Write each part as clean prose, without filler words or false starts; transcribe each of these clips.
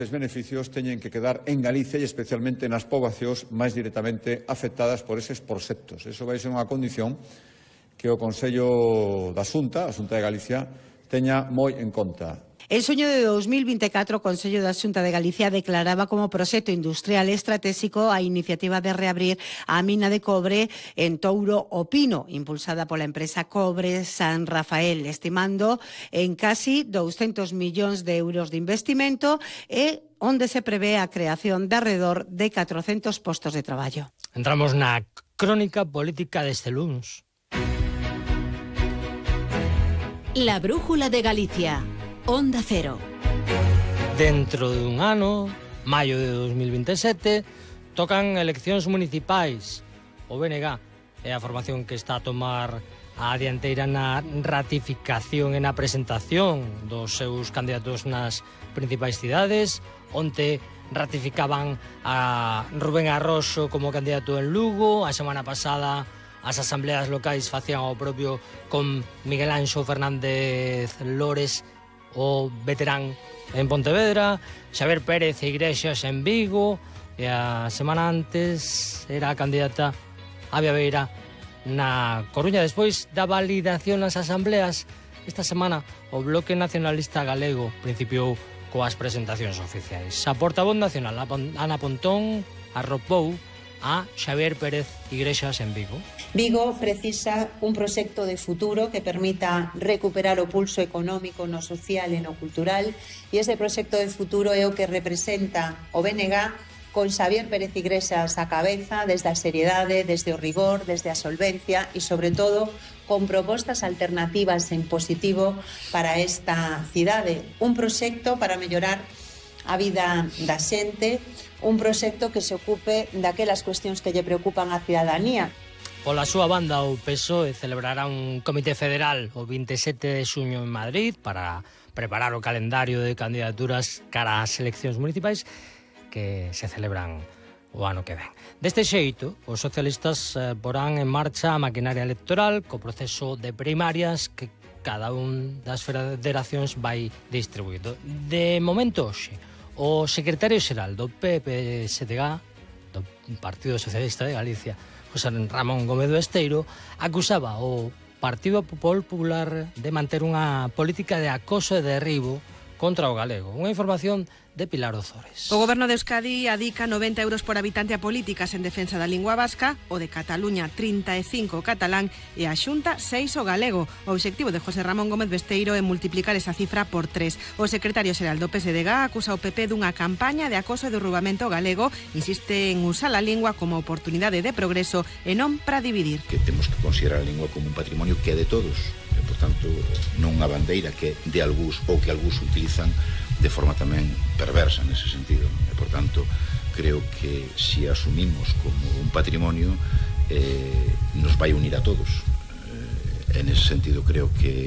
Os beneficios teñen que quedar en Galicia e especialmente nas poboacións máis directamente afectadas por eses proxectos. Eso vai ser unha condición que o Consello da Xunta, a Xunta de Galicia, teña moi en conta. El soño de 2024, o Consello da Xunta de Galicia declaraba como proxecto industrial estratégico a iniciativa de reabrir a mina de cobre en Touro o Pino, impulsada pola empresa Cobre San Rafael, estimando en casi 200 millóns de euros de investimento e onde se prevé a creación de alrededor de 400 postos de traballo. Entramos na crónica política deste luns. La brújula de Galicia. Onda Cero. Dentro dun ano, maio de 2027, tocan eleccións municipais. O BNG é a formación que está a tomar a dianteira na ratificación e na presentación dos seus candidatos nas principais cidades. Onte ratificaban a Rubén Arroxo como candidato en Lugo. A semana pasada as asambleas locais facían o propio con Miguel Anxo Fernández Lores, o veterán en Pontevedra, Xavier Pérez e Igrexas en Vigo, e a semana antes era a candidata Avia Beira na Coruña. Despois da validación nas asambleas, esta semana o Bloque Nacionalista Galego principiou coas presentacións oficiais. A portavoz nacional, Ana Pontón, arropou a Xavier Pérez Igrexas en Vigo. Vigo precisa un proxecto de futuro que permita recuperar o pulso económico no social e no cultural, e ese proxecto de futuro é o que representa o BNG con Xavier Pérez Igrexas á cabeza, desde a seriedade, desde o rigor, desde a solvencia e, sobre todo, con propostas alternativas en positivo para esta cidade. Un proxecto para mellorar a vida da xente, un proxecto que se ocupe daquelas cuestións que lle preocupan á cidadanía. Pola súa banda, o PSOE celebrará un comité federal o 27 de xuño en Madrid para preparar o calendario de candidaturas cara ás eleccións municipais que se celebran o ano que ven. Deste xeito, os socialistas porán en marcha a maquinaria electoral co proceso de primarias que cada un das federacións vai distribuído. De momento, hoxe, o secretario xeral do PPSDG, do Partido Socialista de Galicia, José Ramón Gómez do Esteiro, acusaba o Partido Popular de manter unha política de acoso e derribo contra o galego. Unha información de Pilar Ozores. O Goberno de Euskadi adica 90 euros por habitante a políticas en defensa da lingua vasca, o de Cataluña 35 o catalán e a Xunta 6 o galego. O obxectivo de José Ramón Gómez Besteiro é multiplicar esa cifra por 3. O secretario xeral do PSDG acusa o PP dunha campaña de acoso e derrubamento galego, insiste en usar a lingua como oportunidade de progreso e non para dividir. Que temos que considerar a lingua como un patrimonio que é de todos, e, por tanto, non unha bandeira que de algúns ou que algúns utilizan de forma tamén perversa nese sentido. E, por tanto, creo que se asumimos como un patrimonio nos vai unir a todos. En ese sentido, creo que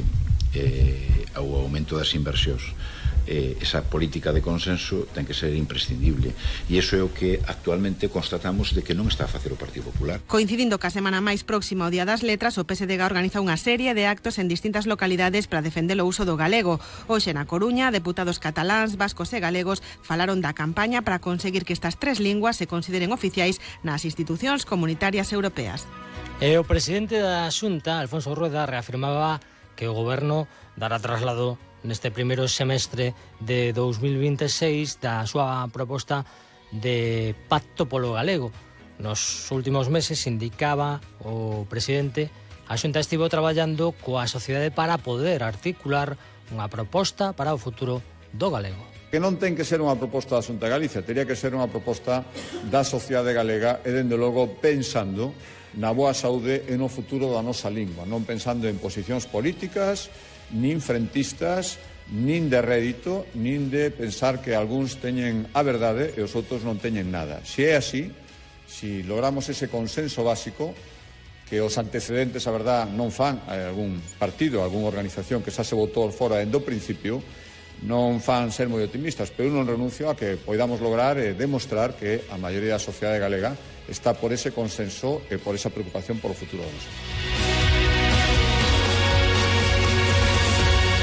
o aumento das inversións, esa política de consenso ten que ser imprescindible, e iso é o que actualmente constatamos de que non está a facer o Partido Popular. Coincidindo ca semana máis próxima ao Día das Letras, o PSDG organiza unha serie de actos en distintas localidades para defender o uso do galego. Hoxe na Coruña, deputados cataláns, vascos e galegos falaron da campaña para conseguir que estas tres linguas se consideren oficiais nas institucións comunitarias europeas. E o presidente da Xunta, Alfonso Rueda, reafirmaba que o Goberno dará traslado neste primeiro semestre de 2026 da súa proposta de pacto polo galego. Nos últimos meses, indicaba o presidente, a Xunta estivo traballando coa sociedade para poder articular unha proposta para o futuro do galego. Que non ten que ser unha proposta da Xunta de Galicia, teria que ser unha proposta da sociedade galega e, dende logo, pensando na boa saúde e no futuro da nosa lingua, non pensando en posicións políticas, nin frentistas, nin de rédito, nin de pensar que algúns teñen a verdade e os outros non teñen nada. Se é así, se logramos ese consenso básico, que os antecedentes, a verdad, non fan a algún partido, a algunha organización que xa se votou fora dende o principio, non fan ser moi optimistas, pero non renuncio a que poidamos lograr e demostrar que a maioría da sociedade galega está por ese consenso e por esa preocupación por o futuro da nosa.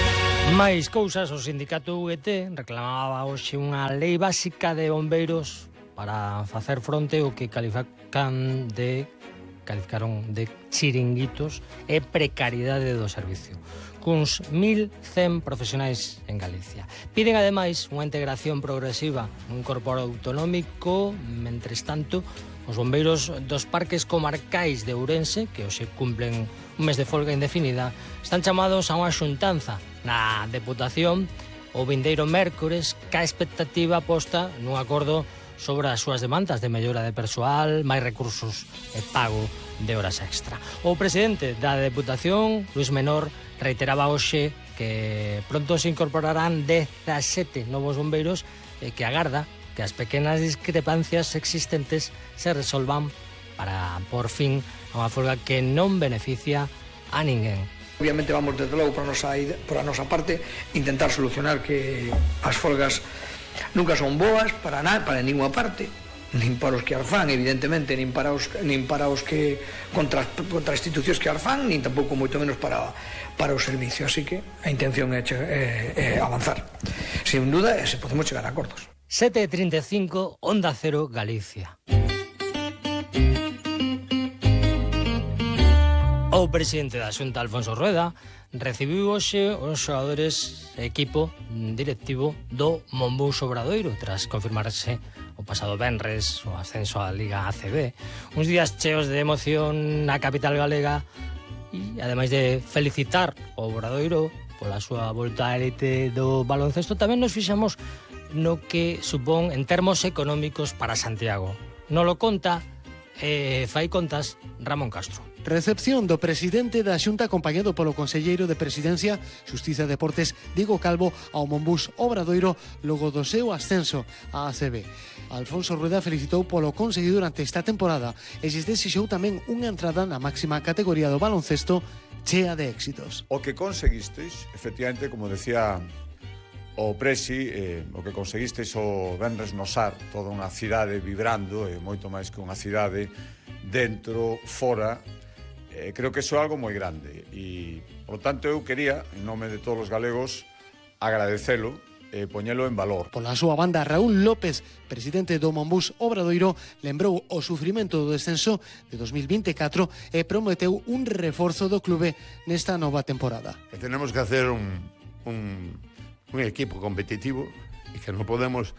Máis cousas, o sindicato UGT reclamaba hoxe unha lei básica de bombeiros para facer fronte ao que calificaron de chiringuitos e precariedade do servicio, cuns 1.100 profesionais en Galicia. Piden, ademais, unha integración progresiva nun corpo autonómico. Mentres tanto, os bombeiros dos parques comarcais de Ourense, que hoxe cumplen un mes de folga indefinida, están chamados a unha xuntanza na Deputación o vindeiro mércores, ca expectativa posta nun acordo sobre as súas demandas de mellora de persoal, máis recursos e pago de horas extra. O presidente da Deputación, Luis Menor, reiteraba hoxe que pronto se incorporarán 17 novos bombeiros e que agarda que as pequenas discrepancias existentes se resolvan para por fin a unha folga que non beneficia a ninguén. Obviamente vamos desde logo por a nosa parte intentar solucionar que as folgas nunca son boas para ninguna parte, nin para os que as fan, evidentemente, nin para os que contra as institucións que as fan, nin tampouco moito menos para o servicio, así que a intención é avanzar. Sin duda, se podemos chegar a acordos. 7:35, Onda Cero, Galicia. O presidente da Xunta, Alfonso Rueda, recibiu hoxe os xogadores e equipo directivo do Monbus Obradoiro tras confirmarse o pasado venres o ascenso á Liga ACB. Uns días cheos de emoción na capital galega e, ademais de felicitar o Obradoiro pola súa volta á elite do baloncesto, tamén nos fixamos no que supón en termos económicos para Santiago. Nolo conta fai contas Ramón Castro. Recepción do presidente da Xunta acompañado polo conselleiro de Presidencia, Xustiza e Deportes, Diego Calvo, ao Monbus Obradoiro logo do seu ascenso á ACB. Alfonso Rueda felicitou polo conseguido durante esta temporada e lles desexou tamén unha entrada na máxima categoría do baloncesto chea de éxitos. O que conseguisteis, efectivamente, como decía o Presi, o que conseguisteis o venres no Sar, toda unha cidade vibrando, moito máis que unha cidade dentro, fora. Creo que iso é algo moi grande e, por tanto, eu quería, en nome de todos os galegos, agradecelo e poñelo en valor. Pola súa banda, Raúl López, presidente do Monbus Obradoiro, lembrou o sufrimento do descenso de 2024 e prometeu un reforzo do clube nesta nova temporada. Que tenemos que hacer un equipo competitivo e que non podemos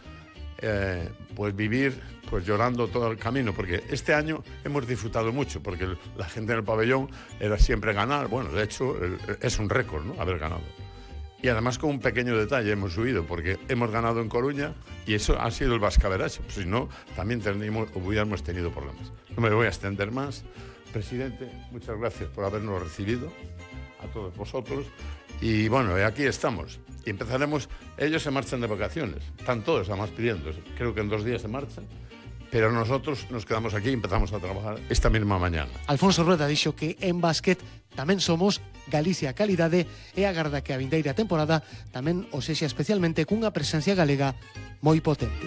vivir llorando todo el camino, porque este año hemos disfrutado mucho, porque la gente en el pabellón era siempre ganar. Bueno, de hecho es un récord, ¿no?, haber ganado. Y además con un pequeño detalle hemos subido, porque hemos ganado en Coruña y eso ha sido el Vascaverache, pues si no también hubiéramos tenido problemas. No me voy a extender más. Presidente, muchas gracias por habernos recibido a todos vosotros. Y bueno, aquí estamos. Y empezaremos, ellos se marchan de vacaciones, están todos además pidiendo, creo que en 2 días se marchan, pero nosotros nos quedamos aquí y empezamos a trabajar esta misma mañana. Alfonso Rueda dixo que en básquet tamén somos Galicia calidade e agarda que a vindeira temporada tamén o sexa especialmente cunha presencia galega moi potente.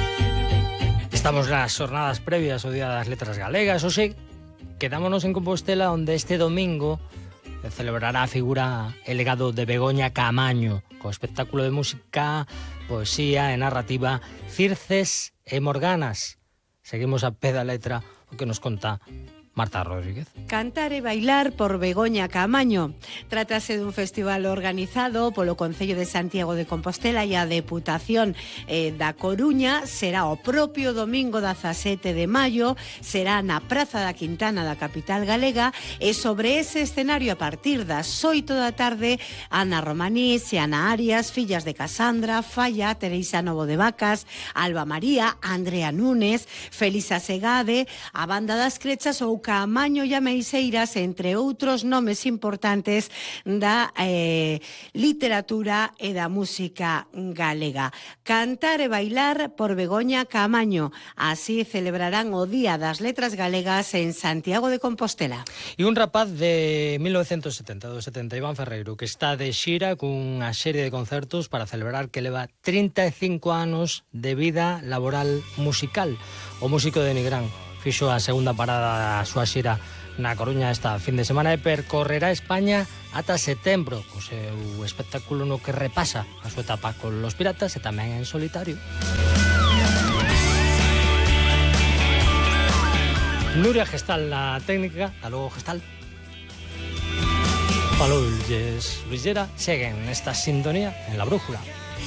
Estamos nas jornadas previas ao Día das Letras Galegas. Hoxe quedámonos en Compostela, onde este domingo celebrará a figura e legado de Begoña Caamaño, co espectáculo de música, poesía e narrativa Circes e Morganas. Seguimos a pé da letra o que nos conta Marta Rodríguez. Cantar e bailar por Begoña Caamaño. Trátase dun festival organizado polo Concello de Santiago de Compostela e a Deputación da Coruña. Será o propio domingo 17 de maio, será na Praza da Quintana da capital galega e sobre ese escenario a partir das 8 da tarde Ana Romanís e Ana Arias, fillas de Casandra, Falla, Teresa Novo de Vacas, Alba María, Andrea Núñez, Felisa Segade, a Banda das Crechas ou Caamaño e Ameixeiras, entre outros nomes importantes da literatura e da música galega. Cantar e bailar por Begoña Caamaño. Así celebrarán o Día das Letras Galegas en Santiago de Compostela. E un rapaz de 1970, Iván Ferreiro, que está de xira cunha serie de concertos para celebrar que leva 35 anos de vida laboral musical. O músico de Nigrán fixo a segunda parada da súa xira na Coruña esta fin de semana e percorrerá España ata setembro, co seu espectáculo no que repasa a súa etapa con Los Piratas e tamén en solitario. Nuria Gestal na técnica, hasta logo Gestal. Paloulles Luis Llera seguen esta sintonía en La Brújula.